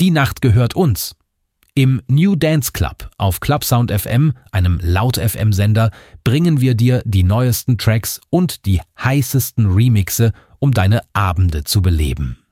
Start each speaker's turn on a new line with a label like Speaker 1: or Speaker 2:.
Speaker 1: Die Nacht gehört uns. Im New Dance Club auf Clubsound FM, einem Laut-FM-Sender, bringen wir dir die neuesten Tracks und die heißesten Remixe, um deine Abende zu beleben.